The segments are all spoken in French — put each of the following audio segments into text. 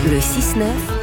Le 6-9,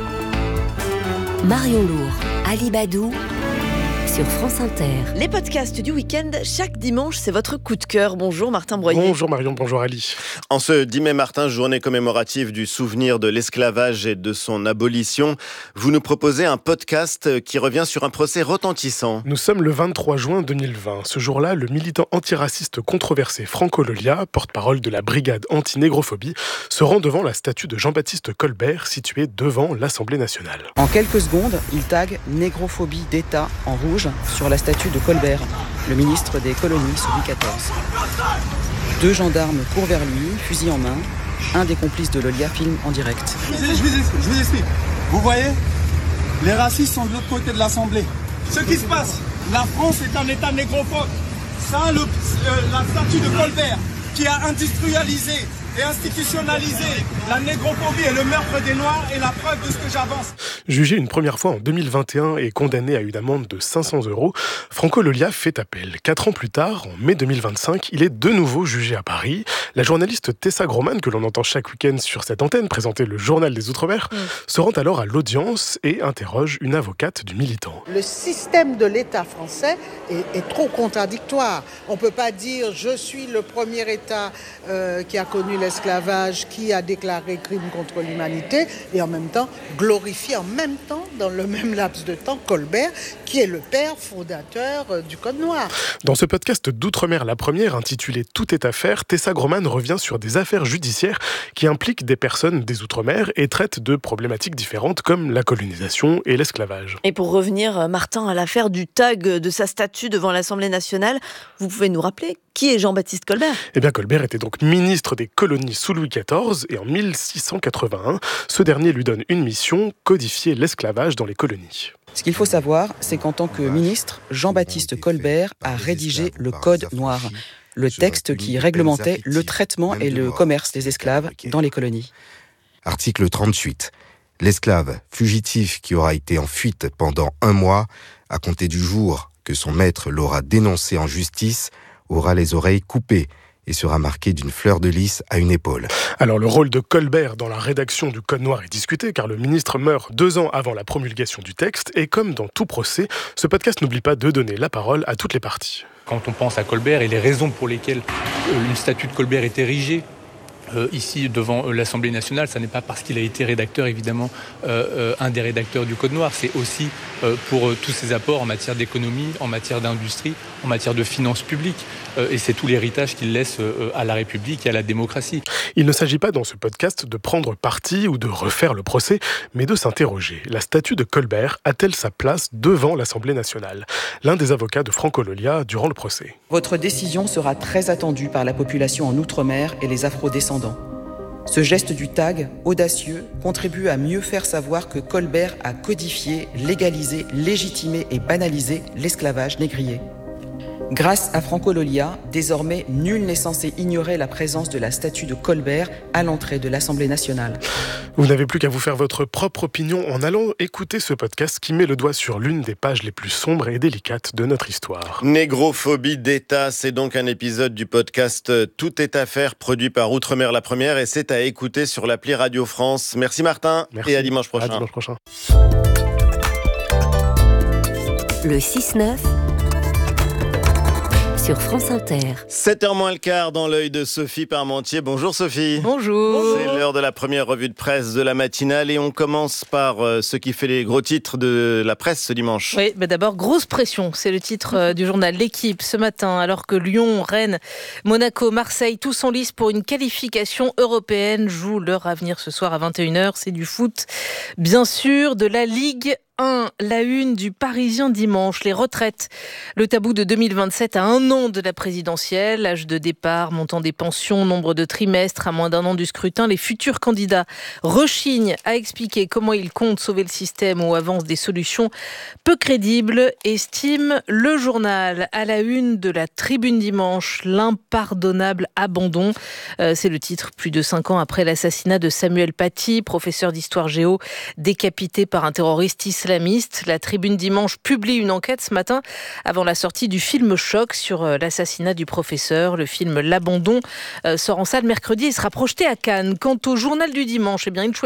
Marion Lourd, Ali Badou, sur France Inter. Les podcasts du week-end, chaque dimanche, c'est votre coup de cœur. Bonjour Martin Broyer. Bonjour Marion, bonjour Ali. En ce 10 mai, Martin, journée commémorative du souvenir de l'esclavage et de son abolition, vous nous proposez un podcast qui revient sur un procès retentissant. Nous sommes le 23 juin 2020. Ce jour-là, le militant antiraciste controversé Franco Lolia, porte-parole de la brigade anti-négrophobie, se rend devant la statue de Jean-Baptiste Colbert située devant l'Assemblée nationale. En quelques secondes, il tague « Négrophobie d'État » en rouge sur la statue de Colbert, le ministre des colonies sous Louis XIV. Deux gendarmes courent vers lui, fusil en main. Un des complices de Lolia filme en direct. Je vous explique. Vous voyez, les racistes sont de l'autre côté de l'Assemblée. Ce qui se passe, la France est un État négrophobe. Ça, la statue de Colbert qui a industrialisé et institutionnalisé la négrophobie et le meurtre des Noirs est la preuve de ce que j'avance. Jugé une première fois en 2021 et condamné à une amende de 500 €, Franco Lolia fait appel. 4 ans plus tard, en mai 2025, il est de nouveau jugé à Paris. La journaliste Tessa Groman, que l'on entend chaque week-end sur cette antenne présenter le journal des Outre-mer, se rend alors à l'audience et interroge une avocate du militant. Le système de l'État français est trop contradictoire. On ne peut pas dire « je suis le premier État qui a connu l'esclavage, qui a déclaré crime contre l'humanité » et en même temps glorifier en même temps, dans le même laps de temps, Colbert, qui est le père fondateur du Code noir. Dans ce podcast d'Outre-mer, la première, intitulé « Tout est affaire », Tessa Groman revient sur des affaires judiciaires qui impliquent des personnes des Outre-mer et traitent de problématiques différentes comme la colonisation et l'esclavage. Et pour revenir, Martin, à l'affaire du tag de sa statue devant l'Assemblée nationale, vous pouvez nous rappeler qui est Jean-Baptiste Colbert ? Eh bien, Colbert était donc ministre des colonies sous Louis XIV et en 1681, ce dernier lui donne une mission, codifier l'esclavage dans les colonies. Ce qu'il faut savoir, c'est qu'en tant que ministre, Jean-Baptiste Colbert a rédigé le Code noir, le texte qui réglementait le traitement et le commerce des esclaves dans les colonies. Article 38. L'esclave fugitif qui aura été en fuite pendant 1 mois, à compter du jour que son maître l'aura dénoncé en justice, aura les oreilles coupées et sera marqué d'une fleur de lys à une épaule. Alors le rôle de Colbert dans la rédaction du Code noir est discuté car le ministre meurt 2 ans avant la promulgation du texte et comme dans tout procès, ce podcast n'oublie pas de donner la parole à toutes les parties. Quand on pense à Colbert et les raisons pour lesquelles une statue de Colbert est érigée, ici devant l'Assemblée nationale, ça n'est pas parce qu'il a été rédacteur, évidemment, un des rédacteurs du Code noir, c'est aussi pour tous ses apports en matière d'économie, en matière d'industrie, en matière de finances publiques, et c'est tout l'héritage qu'il laisse à la République et à la démocratie. Il ne s'agit pas dans ce podcast de prendre parti ou de refaire le procès, mais de s'interroger. La statue de Colbert a-t-elle sa place devant l'Assemblée nationale ? L'un des avocats de Franco Lolia durant le procès. Votre décision sera très attendue par la population en Outre-mer et les afro-descendants. Ce geste du tag, audacieux, contribue à mieux faire savoir que Colbert a codifié, légalisé, légitimé et banalisé l'esclavage négrier. Grâce à Franco Lolia, désormais, nul n'est censé ignorer la présence de la statue de Colbert à l'entrée de l'Assemblée nationale. Vous n'avez plus qu'à vous faire votre propre opinion en allant écouter ce podcast qui met le doigt sur l'une des pages les plus sombres et délicates de notre histoire. Négrophobie d'État, c'est donc un épisode du podcast Tout est affaire, produit par Outre-mer la première et c'est à écouter sur l'appli Radio France. Merci Martin. Merci. Et à dimanche prochain. À dimanche prochain. Le 6-9, sur France Inter. 7h moins le quart dans l'œil de Sophie Parmentier. Bonjour Sophie. Bonjour. C'est l'heure de la première revue de presse de la matinale et on commence par ce qui fait les gros titres de la presse ce dimanche. Oui, d'abord, grosse pression, c'est le titre du journal L'Équipe ce matin, alors que Lyon, Rennes, Monaco, Marseille, tous en lice pour une qualification européenne, jouent leur avenir ce soir à 21h. C'est du foot, bien sûr, de la Ligue 1, la une du Parisien dimanche, les retraites. Le tabou de 2027 à 1 an de la présidentielle, âge de départ, montant des pensions, nombre de trimestres à moins d'1 an du scrutin. Les futurs candidats rechignent à expliquer comment ils comptent sauver le système ou avancent des solutions peu crédibles, estime le journal. À la une de la Tribune dimanche, l'impardonnable abandon. C'est le titre plus de 5 ans après l'assassinat de Samuel Paty, professeur d'histoire géo, décapité par un terroriste islamiste. La Tribune dimanche publie une enquête ce matin avant la sortie du film Choc sur l'assassinat du professeur. Le film L'Abandon sort en salle mercredi et sera projeté à Cannes. Quant au journal du dimanche, eh bien, il choisit